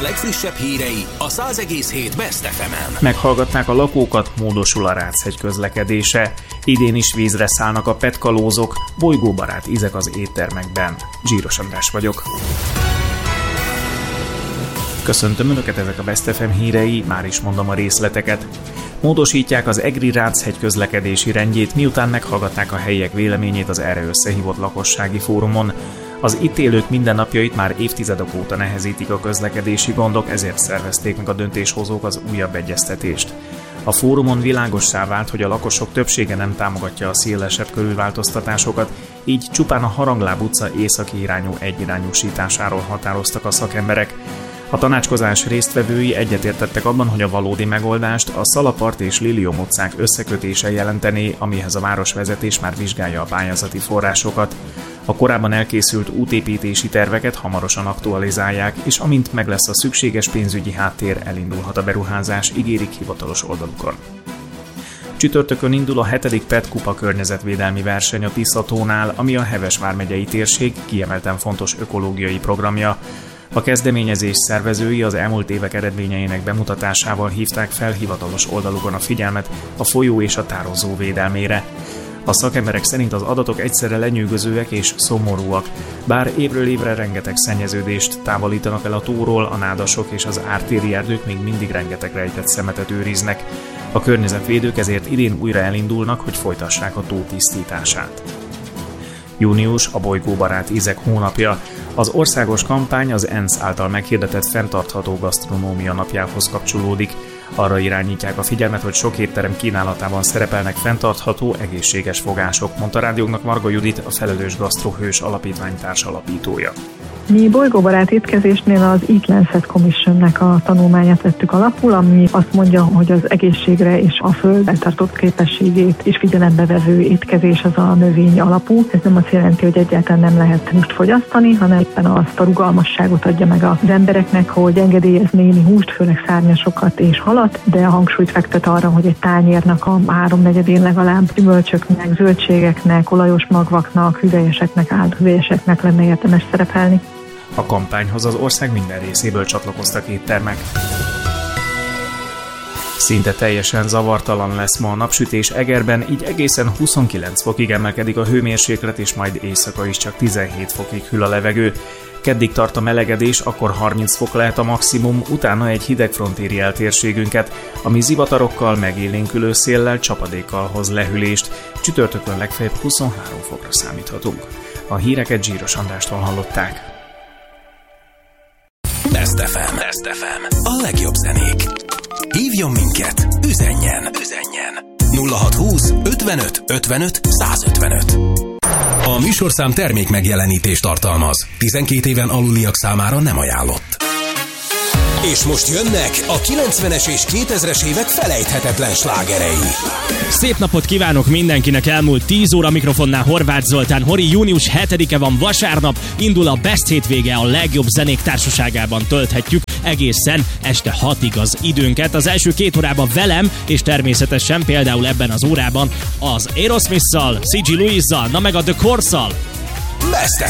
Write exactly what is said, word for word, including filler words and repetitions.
legfrissebb hírei a száz egész hét Best ef emen. Meghallgatták a lakókat, módosul a Ráchegy közlekedése. Idén is vízre szállnak a petkalózok, bolygóbarát ízek az éttermekben. Zsíros András vagyok. Köszöntöm Önöket, ezek a Best ef em hírei, már is mondom a részleteket. Módosítják az egri Ráchegy közlekedési rendjét, miután meghallgatták a helyiek véleményét az erre összehívott lakossági fórumon. Az itt élők mindennapjait már évtizedek óta nehezítik a közlekedési gondok, ezért szervezték meg a döntéshozók az újabb egyeztetést. A fórumon világossá vált, hogy a lakosok többsége nem támogatja a szélesebb körülváltoztatásokat, így csupán a Harangláb utca északi irányú egyirányúsításáról határoztak a szakemberek. A tanácskozás résztvevői egyetértettek abban, hogy a valódi megoldást a Szalapart és Lilium utcák összekötése jelentené, amihez a városvezetés már vizsgálja a pályázati forrásokat. A korábban elkészült útépítési terveket hamarosan aktualizálják, és amint meg lesz a szükséges pénzügyi háttér, elindulhat a beruházás, ígérik hivatalos oldalukon. Csütörtökön indul a hetedik pé e té Kupa környezetvédelmi verseny a Tiszatónál, ami a Heves vármegyei térség kiemelten fontos ökológiai programja. A kezdeményezés szervezői az elmúlt évek eredményeinek bemutatásával hívták fel hivatalos oldalukon a figyelmet a folyó és a tározó védelmére. A szakemberek szerint az adatok egyszerre lenyűgözőek és szomorúak, bár évről évre rengeteg szennyeződést távolítanak el a tóról, a nádasok és az ártéri erdők még mindig rengeteg rejtett szemetet őriznek. A környezetvédők ezért idén újra elindulnak, hogy folytassák a tó tisztítását. Június a bolygóbarát ízek hónapja. Az országos kampány az ENSZ által meghirdetett fenntartható gasztronómia napjához kapcsolódik. Arra irányítják a figyelmet, hogy sok étterem kínálatában szerepelnek fenntartható, egészséges fogások, mondta rádiónknak Marga Judit, a Felelős Gasztrohős Alapítvány társalapítója. Mi bolygóbarát étkezésnél az Eat Lancet Commissionnek a tanulmányát vettük alapul, ami azt mondja, hogy az egészségre és a földben tartott képességét és figyelembe vevő étkezés az a növény alapú. Ez nem azt jelenti, hogy egyáltalán nem lehet húst fogyasztani, hanem éppen azt a rugalmasságot adja meg az embereknek, hogy engedélyez némi húst, főleg szárnyasokat és halat, de a hangsúlyt fektet arra, hogy egy tányérnak a háromnegyedén legalább gyümölcsöknek, zöldségeknek, olajos magvaknak, hüvelyeseknek, álhüvelyeseknek lenne érdemes szerepelni. A kampányhoz az ország minden részéből csatlakoztak éttermek. Szinte teljesen zavartalan lesz ma a napsütés Egerben, így egészen huszonkilenc fokig emelkedik a hőmérséklet, és majd éjszaka is csak tizenhét fokig hűl a levegő. Keddig tart a melegedés, akkor harminc fok lehet a maximum, utána egy hideg front éri el térségünket, ami zivatarokkal, megélénkülő széllel, csapadékkal hoz lehűlést. Csütörtökön legfeljebb huszonhárom fokra számíthatunk. A híreket Zsíros Andrástól hallották. Best ef em. Best ef em. A legjobb zenék. Hívjon minket, üzenjen, üzenjen. nulla hatszázhúsz ötvenöt ötvenöt százötvenöt. A műsorszám termék megjelenítést tartalmaz. tizenkét éven aluliak számára nem ajánlott. És most jönnek a kilencvenes és kétezres évek felejthetetlen slágerei. Szép napot kívánok mindenkinek, elmúlt tíz óra, mikrofonnál Horváth Zoltán. Hori, június hetedike van, vasárnap, indul a Best hétvége, a legjobb zenék társaságában tölthetjük egészen este hatig az időnket. Az első két órában velem, és természetesen például ebben az órában az Aerosmith-szal, cé gé Louise-zal, na meg a The Course-szal. Best ef